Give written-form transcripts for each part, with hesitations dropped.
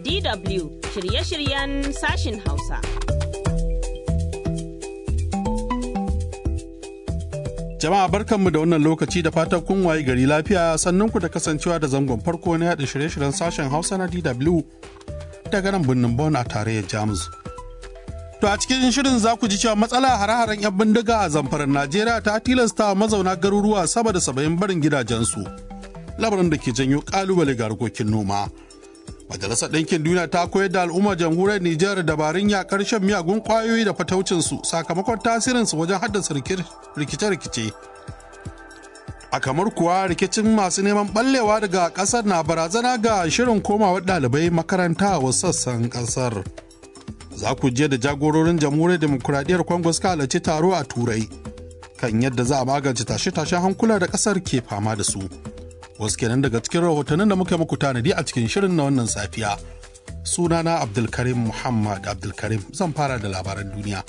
DW shirye-shiryen sashin Hausa. Jama'a barkanmu da wannan lokaci da fatan kun waye gari lafiya sannan ku da kasancewa da zangon farko na yaɗa shirye-shiryen sashen Hausa na DW daga nan birnin Bonn a tarayyar Jamus. To a cikin shirin za ku ji cewa matsala hare-haren 'yan bindiga a Zamfaran Najeriya ta tilasta mazauna garuruwa sama da 70 barin gidajensu. Lamarin da ke janyo kalubale ga harkokin noma. Majalisar Ɗinkin Duniya ta koyar da al'ummar jamhuriyar Nijar dabarun yakar shan miyagun ƙwayoyi da fataucinsu sakamakon tasirinsu wajen haddasa rikice-rikice. A kamar kuwa rikicin masu neman ɓallewa daga ƙasar na barazana ga shirin komawar ɗalibai makaranta a wasu sassan ƙasar. Za ku je da jagororin jamhuriyar demokuraɗiyyar Congo suka halarci taro a Turai kan yadda za a magance tashe-tashen hankula da ƙasar ke fama da su. Wasu kenan daga cikin rahotannin da muka muku tanadi a cikin shirin na wannan safiya. Sunana Abdulkarim Muhammad Abdulkarim, zan fara da labaran duniya.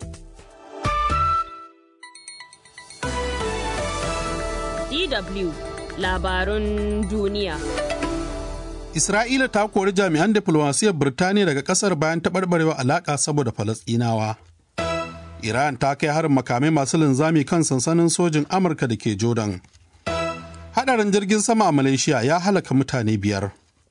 DW labarun duniya. Isra'ila ta kori jami'an diflomasiyyar Birtaniya daga kasar bayan taɓarɓarewa alaƙa saboda Falasɗinawa. Iran ta kai harin makamai masu linzami kan sansanin sojin Amurka da ke Jordan. Hadarin jirgin sama a Malaysia ya halaka mutane 5.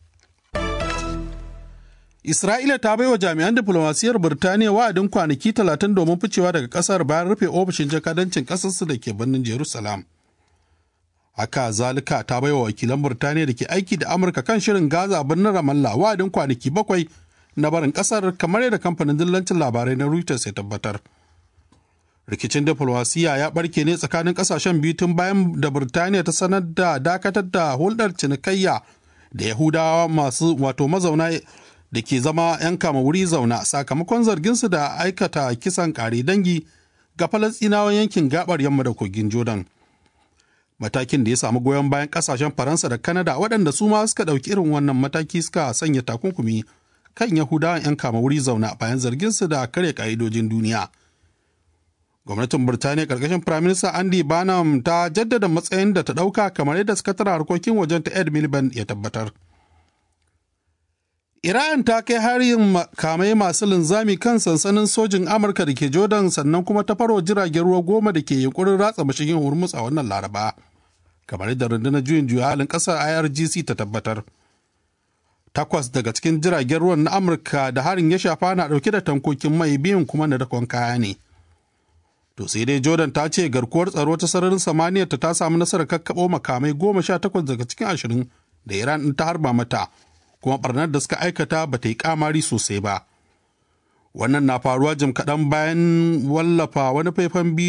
Isra'ila ta baiwa jami'an diflomasiyyar Birtaniya wa'adin kwanaki 30 domin ficewa daga kasar bayan rufe ofishin jakadancin kasarsu da ke birnin Jerusalem. Haka zalika ta baiwa wakilan Birtaniya da ke aiki da Amurka kan shirin Gaza a birnin Ramallah wa'adin kwanaki 7 na barin kasar kamar yadda kamfanin dillancin labarai na Reuters ya tabbatar. Rikicin diflomasiyya ya barke ne tsakanin kasashen biyu tun bayan da Birtaniya ta sanar da dakatar da hulɗar cinikayya da Yahudawa masu mazauna da ke zama 'yan kama wuri zauna sakamakon zarginsu da aikata kisan kare dangi ga Falasɗinawan yankin gabar yamma da kogin Jordan. Matakin da ya samu goyon bayan kasashen Faransa da Kanada waɗanda su ma suka ɗauki irin wannan mataki suka sanya takunkumi kan Yahudawan 'yan kama wuri zauna bayan zarginsu da karya ƙa'idojin duniya. Gwamnatin Birtaniya ƙarƙashin Firaminista Andy Burnham ta jaddada matsayin da ta ɗauka kamar yadda sakataren harkokin wajen ta Ed Miliband ya tabbatar. Iran ta kai harin makamai masu linzami kan sansanin sojin Amurka da ke Jordan sannan kuma ta farwa jiragen ruwa 10 da ke yunkurin ratsa mashigin Hormuz a wannan Laraba, kamar yadda rundunar juyin juya halin ƙasar IRGC ta tabbatar. 8 daga cikin jiragen ruwan na Amurka da harin ya shafa na ɗauke da tankokin mai biyun kuma na dakon kaya ne. To sai dai Jordan ta ce garkuwar tsaro ta sararin samaniyar ta samu nasarar kakkaɓo makamai 18 daga cikin 20 da Iran ɗin ta harba mata, kuma ɓarnar da suka aikata ba ta yi kamari sosai ba. Wannan na faruwa jim kaɗan bayan wallafa wani faifan bidiyo